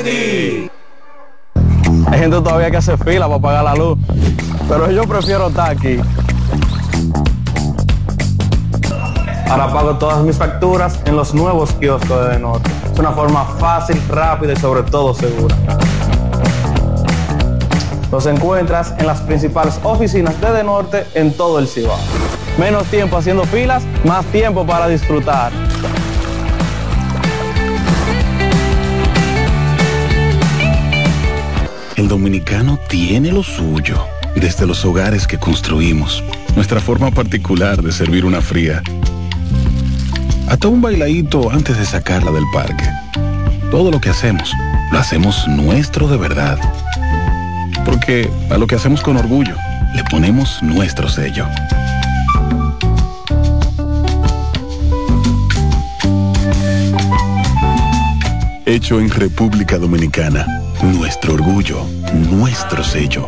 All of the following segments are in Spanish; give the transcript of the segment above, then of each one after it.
ti. Hay gente todavía que hace fila para pagar la luz, pero yo prefiero estar aquí. Ahora pago todas mis facturas en los nuevos kioscos de Norte. Es una forma fácil, rápida y sobre todo segura. Los encuentras en las principales oficinas de Norte en todo el Cibao. Menos tiempo haciendo filas, más tiempo para disfrutar. El dominicano tiene lo suyo, desde los hogares que construimos, nuestra forma particular de servir una fría, hasta un bailadito antes de sacarla del parque. Todo lo que hacemos, lo hacemos nuestro de verdad. Porque a lo que hacemos con orgullo, le ponemos nuestro sello. Hecho en República Dominicana. Nuestro orgullo, nuestro sello.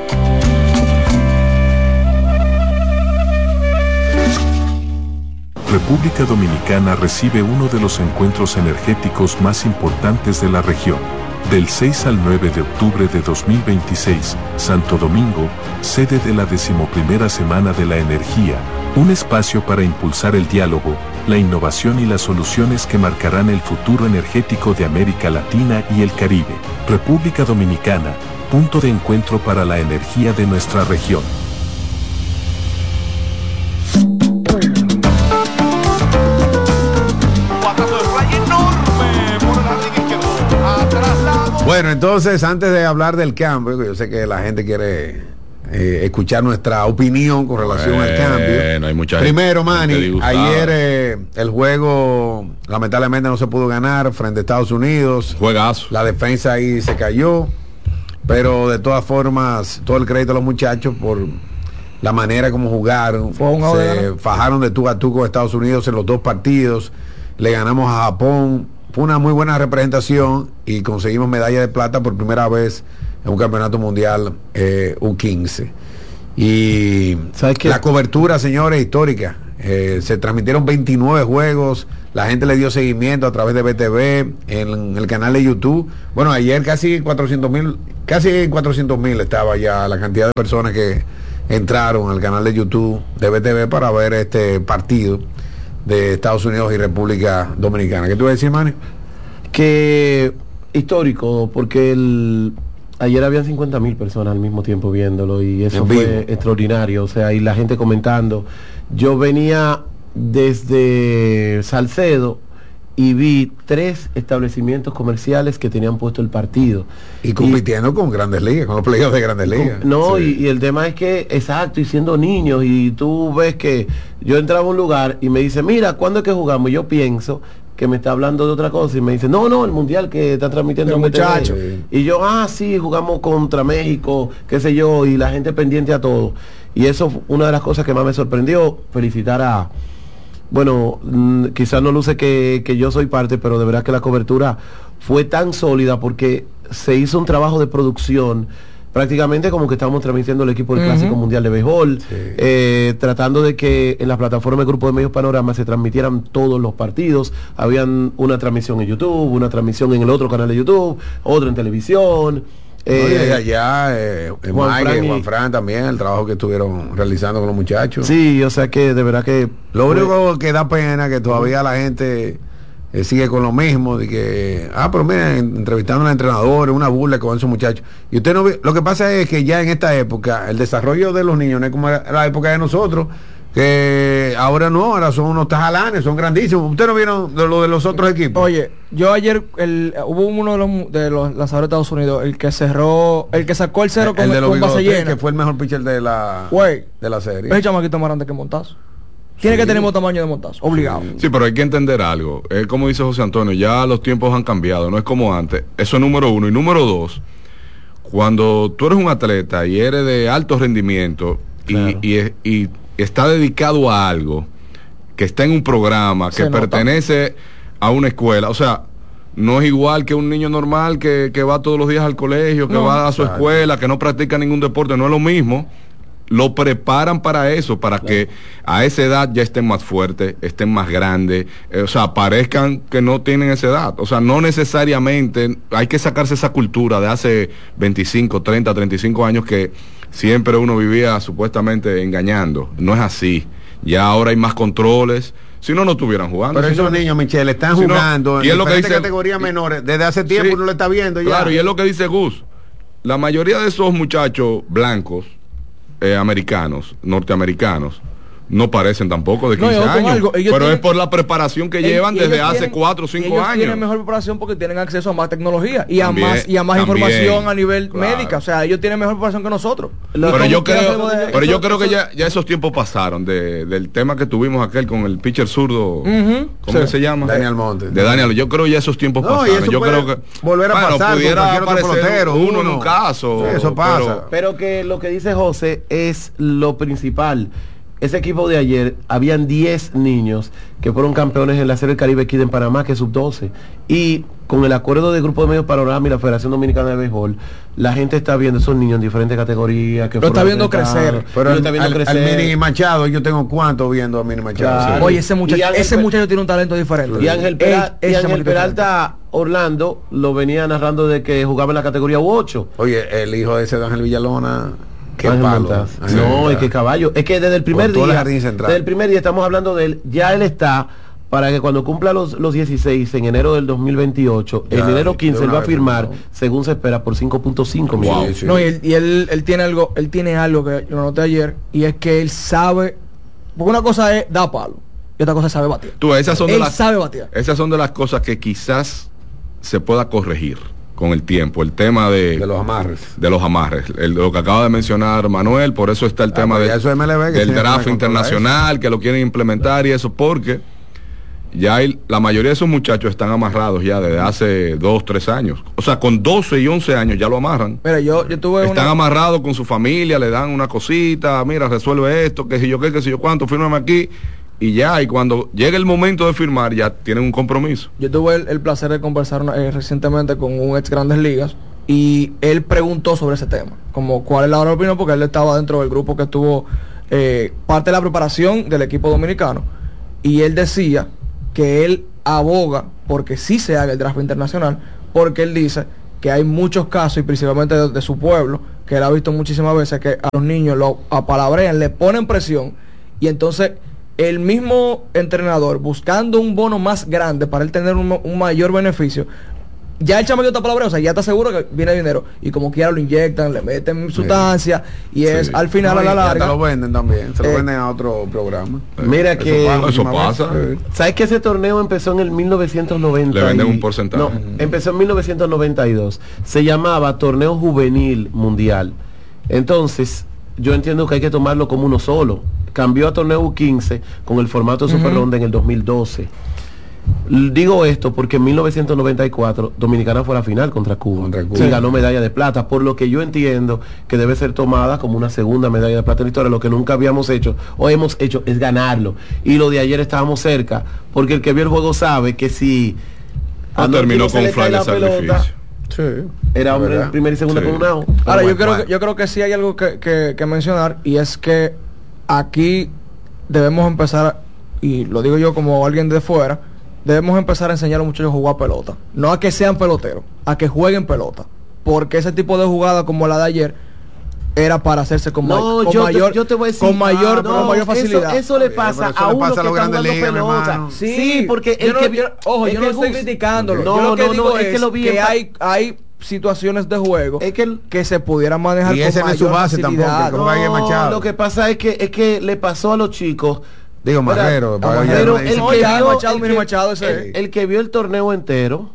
República Dominicana recibe uno de los encuentros energéticos más importantes de la región. Del 6 al 9 de octubre de 2026, Santo Domingo, sede de la 11ª Semana de la Energía, un espacio para impulsar el diálogo, la innovación y las soluciones que marcarán el futuro energético de América Latina y el Caribe. República Dominicana, punto de encuentro para la energía de nuestra región. Bueno, entonces, antes de hablar del cambio, yo sé que la gente quiere escuchar nuestra opinión con relación al cambio. Hay mucha Primero, Manny, ayer el juego lamentablemente no se pudo ganar frente a Estados Unidos. Juegazo. La defensa ahí se cayó, pero de todas formas, todo el crédito a los muchachos por la manera como jugaron. Se fajaron de tú a tú con Estados Unidos en los dos partidos. Le ganamos a Japón. Fue una muy buena representación y conseguimos medalla de plata por primera vez en un campeonato mundial U15. Y la cobertura, señores, histórica. Se transmitieron 29 juegos, la gente le dio seguimiento a través de BTV, en el canal de YouTube. Bueno, ayer casi 400,000 estaba ya la cantidad de personas que entraron al canal de YouTube de BTV para ver este partido de Estados Unidos y República Dominicana. ¿Qué tú vas a decir, Manny? Que histórico, porque ayer habían 50,000 personas al mismo tiempo viéndolo y eso fue extraordinario, o sea, y la gente comentando. Yo venía desde Salcedo y vi 3 establecimientos comerciales que tenían puesto el partido. Y compitiendo con Grandes Ligas, con los playoffs de Grandes Ligas. No, sí. y el tema es que, exacto, y siendo niños, y tú ves que yo entraba a un lugar y me dice, mira, ¿cuándo es que jugamos? Y yo pienso que me está hablando de otra cosa y me dice, no, el mundial que está transmitiendo el muchacho. Y yo, sí, jugamos contra México, qué sé yo, y la gente pendiente a todo. Y eso fue una de las cosas que más me sorprendió. Felicitar a... Bueno, quizás no luce que yo soy parte, pero de verdad que la cobertura fue tan sólida porque se hizo un trabajo de producción prácticamente como que estábamos transmitiendo el equipo del Clásico Mundial de Béisbol, tratando de que en las plataformas de Grupo de Medios Panorama se transmitieran todos los partidos. Habían una transmisión en YouTube, una transmisión en el otro canal de YouTube, otra en televisión. Juan Fran también, el trabajo que estuvieron realizando con los muchachos. Sí, o sea que de verdad que lo único que da pena que todavía la gente sigue con lo mismo de que pero miren, entrevistando a los entrenadores, una burla con esos muchachos. Y usted no ve, lo que pasa es que ya en esta época el desarrollo de los niños no es como la época de nosotros, que ahora no, ahora son unos tajalanes, son grandísimos. ¿Ustedes no vieron lo de los otros equipos? Oye, yo ayer hubo uno de los lanzadores de Estados Unidos, el que sacó el cero con base llena, que fue el mejor pitcher de la serie. Es chamaquito más grande que Montazo. Tiene que tener el mismo tamaño de Montazo, obligado. Sí, pero hay que entender algo. Como dice José Antonio, ya los tiempos han cambiado, no es como antes. Eso es número 1. Y número 2, cuando tú eres un atleta y eres de alto rendimiento, claro, y está dedicado a algo, que está en un programa, que pertenece a una escuela, o sea, no es igual que un niño normal que va todos los días al colegio, que va a su escuela, que no practica ningún deporte, no es lo mismo. lo preparan para eso, para que a esa edad ya estén más fuertes, estén más grandes, o sea, parezcan que no tienen esa edad. O sea, no necesariamente hay que sacarse esa cultura de hace 25, 30, 35 años que siempre uno vivía supuestamente engañando. No es así. Ya ahora hay más controles. Si no, no estuvieran jugando. Pero esos niños, Michelle, están jugando en diferentes categorías menores. Desde hace tiempo uno lo está viendo ya. Claro, y es lo que dice Gus. La mayoría de esos muchachos blancos, americanos, norteamericanos, no parecen tampoco de 15 años. Pero es por la preparación que llevan desde hace 4 o 5 años. Ellos tienen mejor preparación porque tienen acceso a más tecnología y a más información a nivel médica. O sea, ellos tienen mejor preparación que nosotros. Pero yo creo que ya esos tiempos pasaron del tema que tuvimos aquel con el pitcher zurdo. ¿Cómo se llama? Daniel Montes. De Daniel. Yo creo que ya esos tiempos pasaron. Yo creo que volver a pasar pudiera aparecer uno en un caso. Sí, eso pasa. Pero que lo que dice José es lo principal. Ese equipo de ayer, habían 10 niños que fueron campeones en la Serie del Caribe Kid en Panamá, que es sub-12. Y con el acuerdo del Grupo de Medios Panorama y la Federación Dominicana de Béisbol, la gente está viendo esos niños en diferentes categorías. Que lo está viendo crecer. Pero al Mini Machado, yo tengo cuánto viendo a Mini Machado. Claro. Oye, ese muchacho tiene un talento diferente. Y Ángel Peralta, Orlando, lo venía narrando de que jugaba en la categoría U8. Oye, el hijo ese de Ángel Villalona... Qué palo. No, es que caballo. Es que desde el primer día estamos hablando de él. Ya él está para que cuando cumpla los 16 en enero del 2028, en enero 15 él va a firmar, según se espera, por 5.5 millones. Sí. No, y él tiene algo que lo noté ayer, y es que él sabe, porque una cosa es dar palo y otra cosa es saber batir. Esas son de las cosas que quizás se pueda corregir con el tiempo, el tema de los amarres. De los amarres. Lo que acaba de mencionar Manuel, por eso está el tema del draft internacional, que lo quieren implementar y eso, porque ya la mayoría de esos muchachos están amarrados ya desde hace 2, 3 años. O sea, con 12 y 11 años ya lo amarran. Mira, yo tuve están amarrados con su familia, le dan una cosita, mira, resuelve esto, que si yo qué, que si yo cuánto, fírmame aquí. Y ya, y cuando llegue el momento de firmar, ya tienen un compromiso. Yo tuve el placer de conversar recientemente con un ex Grandes Ligas, y él preguntó sobre ese tema, como cuál es la opinión, porque él estaba dentro del grupo que tuvo parte de la preparación del equipo dominicano, y él decía que él aboga porque sí se haga el draft internacional, porque él dice que hay muchos casos, y principalmente de su pueblo, que él ha visto muchísimas veces, que a los niños lo apalabrean, le ponen presión, y entonces el mismo entrenador, buscando un bono más grande para él tener un mayor beneficio, ya el chamaquito está palabreo, o sea, ya está seguro que viene dinero, y como quiera lo inyectan, le meten sustancia, y es al final a la larga. Ya te lo venden también, se lo venden a otro programa. Mira que eso pasa. ¿Sabes que ese torneo empezó en el 1990? Le venden un porcentaje. No, empezó en 1992. Se llamaba Torneo Juvenil Mundial. Entonces, yo entiendo que hay que tomarlo como uno solo. Cambió a torneo U15 con el formato de Super Ronda en el 2012. Digo esto porque en 1994 Dominicana fue a la final contra Cuba. Y ganó medalla de plata, por lo que yo entiendo que debe ser tomada como una segunda medalla de plata en la historia. Lo que nunca habíamos hecho o hemos hecho es ganarlo. Y lo de ayer estábamos cerca, porque el que vio el juego sabe que si terminó con un fly de sacrificio. Sí, era hombre en primera y segunda con un out. Ahora, yo creo que sí hay algo que mencionar, y es que aquí debemos empezar, y lo digo yo como alguien de fuera, debemos empezar a enseñar a los muchachos a jugar pelota. No a que sean peloteros, a que jueguen pelota. Porque ese tipo de jugada como la de ayer era para hacerse con mayor facilidad. Eso le pasa a uno que está jugando pelota. Sí, porque yo no estoy criticándolo. Yo lo que digo es que hay situaciones de juego que se pudieran manejar y ese no es su base tampoco. No, lo que pasa es que le pasó a los chicos. Digo, Marrero. El que vio el torneo entero,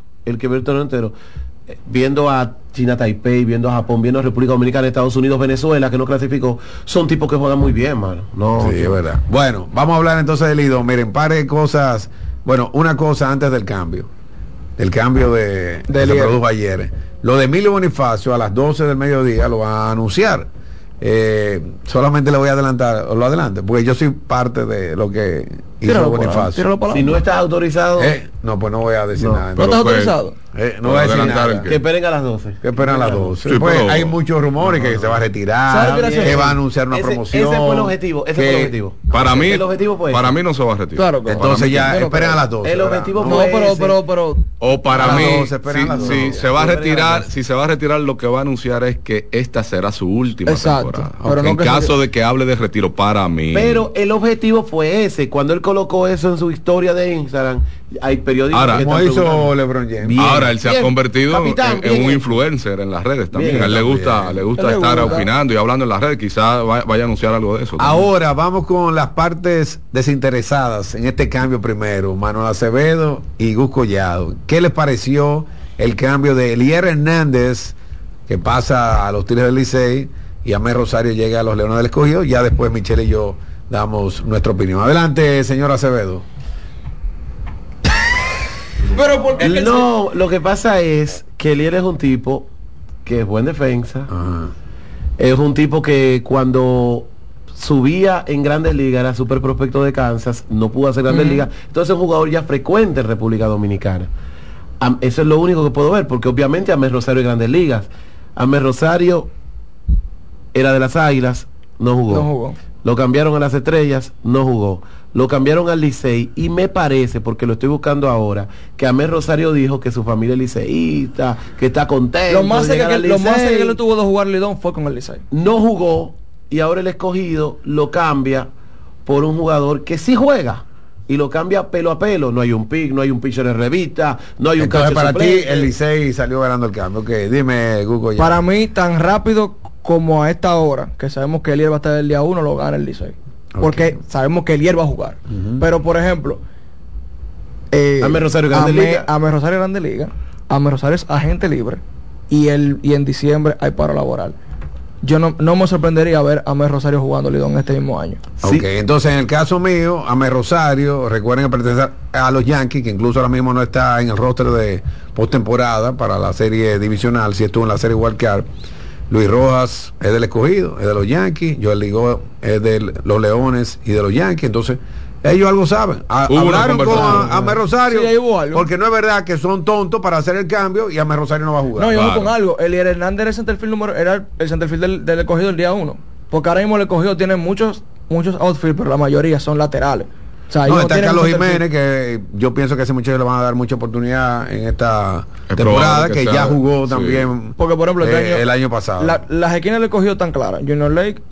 viendo a China Taipei, viendo a Japón, viendo a República Dominicana, Estados Unidos, Venezuela, que no clasificó, son tipos que juegan muy bien, mano. No, sí, es verdad. Bueno, vamos a hablar entonces del Lido. Miren, par de cosas. Bueno, una cosa antes del cambio. El cambio que se produjo ayer. Lo de Emilio Bonifacio a las 12 del mediodía lo va a anunciar. Solamente le voy a adelantar, lo adelante, porque yo soy parte de lo que hizo Bonifacio. Si no estás autorizado. No, pues no voy a decir nada. ¿No estás autorizado? No voy a decir nada. Que esperen a las 12. Que esperen a las 12. Sí, pues pero, hay muchos rumores que se va a retirar, que va a anunciar una promoción. Ese fue el objetivo. Para mí, el objetivo fue para mí no se va a retirar. Claro, entonces ya esperen a las 12. El objetivo no, pero o para mí, si se va a retirar, lo que va a anunciar es que esta será su última temporada. Pero en caso de que hable de retiro, para mí. Pero el objetivo fue ese. Cuando él colocó eso en su historia de Instagram, hay periodistas ahora, que como hizo LeBron James. Bien, ahora él se ha convertido capitán, en un influencer en las redes también. Bien, a él le gusta estar opinando y hablando en las redes. Quizás vaya a anunciar algo de eso también. Ahora vamos con las partes desinteresadas en este cambio primero. Manuel Acevedo y Gus Collado. ¿Qué les pareció el cambio de Elier Hernández, que pasa a los Tigres del Licey, y Amé Rosario llega a los Leones del Escogido? Ya después Michelle y yo damos nuestra opinión. Adelante, señor Acevedo. Pero ¿por qué? No, lo que pasa es que Elier es un tipo que es buen defensa. Ajá. Es un tipo que cuando subía en Grandes Ligas era super prospecto de Kansas, no pudo hacer Grandes Ligas, entonces es un jugador ya frecuente en República Dominicana. Eso es lo único que puedo ver, porque obviamente Amé Rosario en Grandes Ligas. Amé Rosario era de las Águilas, no jugó. Lo cambiaron a las Estrellas, no jugó. Lo cambiaron al Licey y me parece, porque lo estoy buscando ahora, que Amé Rosario dijo que su familia es liceísta, que está contento. Lo más cerca que le tuvo de jugar Lidón fue con el Licey. No jugó y ahora el Escogido lo cambia por un jugador que sí juega y lo cambia pelo a pelo. No hay un pick, no hay un pitcher de revista, no hay un Entonces, para suplente. ti el Licey salió ganando el cambio. Okay, dime, Google. Ya. Para mí, tan rápido como a esta hora, que sabemos que Elier va a estar el día 1, lo gana el Licey. Porque sabemos que Elier va a jugar. Pero, por ejemplo, Amé Rosario Grande Liga. Amé Rosario Grande Liga. Amé Rosario es agente libre. Y en diciembre hay paro laboral. Yo no me sorprendería ver a Amé Rosario jugando Lidón este mismo año. Ok, entonces en el caso mío, Amé Rosario, recuerden que pertenece a los Yankees, que incluso ahora mismo no está en el roster de postemporada para la serie divisional, si estuvo en la serie Wildcard. Luis Rojas es del Escogido, es de los Yankees. Joel Ligó es de los Leones y de los Yankees. Entonces ellos algo saben. Hablaron con Amé Rosario, sí, porque no es verdad que son tontos para hacer el cambio y Amé Rosario no va a jugar. No, yo con algo. Elier Hernández era el centerfield era el centerfield del Escogido el día 1. Porque ahora mismo el Escogido tiene muchos outfield, pero la mayoría son laterales. O sea, no, está Carlos Jiménez, que yo pienso que a ese muchacho le van a dar mucha oportunidad en esta temporada, que ya jugó también. Porque, por ejemplo, el año pasado. Las esquinas del Escogido están claras. Junior Lake